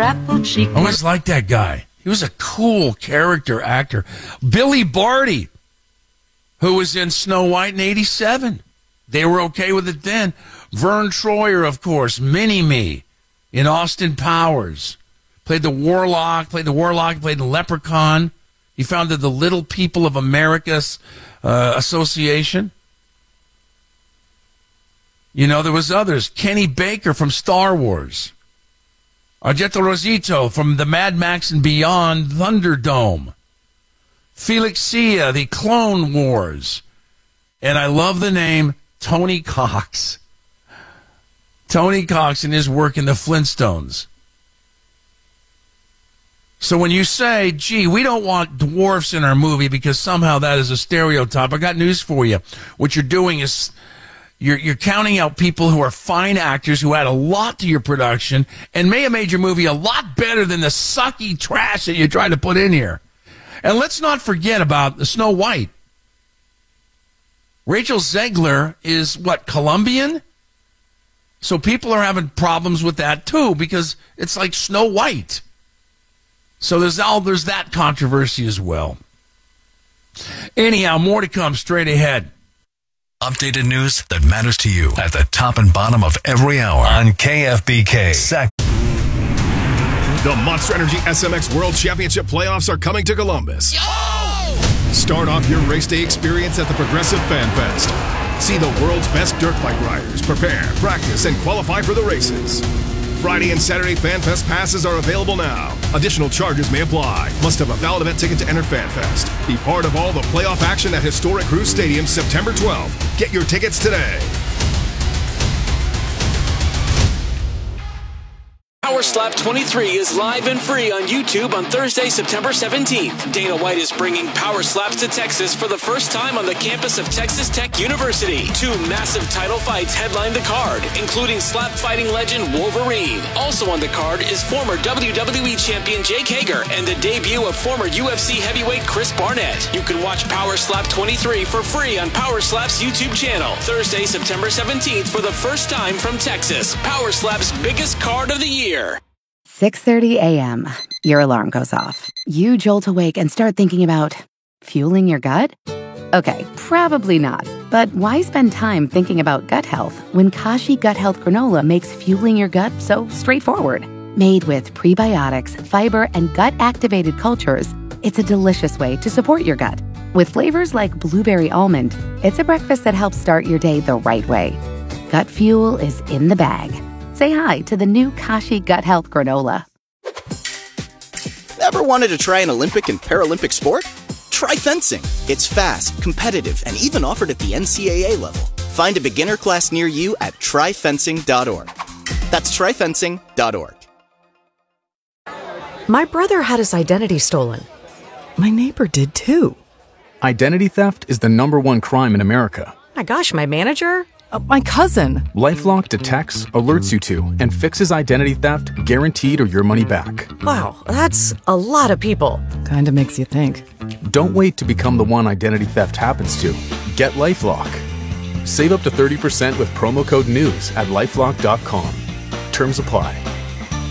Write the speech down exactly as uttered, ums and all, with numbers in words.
apple cheek. I always liked that guy. He was a cool character actor. Billy Barty, who was in Snow White in eighty-seven. They were okay with it then. Vern Troyer, of course, Mini-Me in Austin Powers. Played the Warlock, played the Warlock, played the Leprechaun. He founded the Little People of America uh, Association. You know, there was others. Kenny Baker from Star Wars. Argento Rosito from the Mad Max and Beyond Thunderdome. Felix Sia, the Clone Wars. And I love the name Tony Cox. Tony Cox and his work in the Flintstones. So when you say, gee, we don't want dwarfs in our movie because somehow that is a stereotype, I got news for you. What you're doing is you're, you're counting out people who are fine actors who add a lot to your production and may have made your movie a lot better than the sucky trash that you tried to put in here. And let's not forget about the Snow White. Rachel Zegler is, what, Colombian? So people are having problems with that, too, because it's like Snow White. So there's all there's that controversy as well. Anyhow, more to come straight ahead. Updated news that matters to you at the top and bottom of every hour on K F B K. Sec- The Monster Energy S M X World Championship playoffs are coming to Columbus. Yo! Start off your race day experience at the Progressive Fan Fest. See the world's best dirt bike riders prepare, practice, and qualify for the races. Friday and Saturday Fan Fest passes are available now. Additional charges may apply. Must have a valid event ticket to enter Fan Fest. Be part of all the playoff action at historic Cruise Stadium September twelfth. Get your tickets today. Power Slap twenty-three is live and free on YouTube on Thursday, September seventeenth. Dana White is bringing Power Slaps to Texas for the first time on the campus of Texas Tech University. Two massive title fights headline the card, including slap fighting legend Wolverine. Also on the card is former W W E champion Jake Hager and the debut of former U F C heavyweight Chris Barnett. You can watch Power Slap twenty-three for free on Power Slap's YouTube channel. Thursday, September seventeenth for the first time from Texas. Power Slap's biggest card of the year. six thirty a.m. Your alarm goes off. You jolt awake and start thinking about fueling your gut? Okay, probably not. But why spend time thinking about gut health when Kashi Gut Health Granola makes fueling your gut so straightforward? Made with prebiotics, fiber, and gut-activated cultures, it's a delicious way to support your gut. With flavors like blueberry almond, it's a breakfast that helps start your day the right way. Gut fuel is in the bag. Say hi to the new Kashi Gut Health Granola. Ever wanted to try an Olympic and Paralympic sport? Try fencing. It's fast, competitive, and even offered at the N C double A level. Find a beginner class near you at try fencing dot org. That's try fencing dot org. My brother had his identity stolen. My neighbor did too. Identity theft is the number one crime in America. My gosh, my manager? Uh, my cousin. LifeLock detects, alerts you to, and fixes identity theft guaranteed or your money back. Wow, that's a lot of people. Kinda makes you think. Don't wait to become the one identity theft happens to. Get LifeLock. Save up to thirty percent with promo code NEWS at lifelock dot com. Terms apply.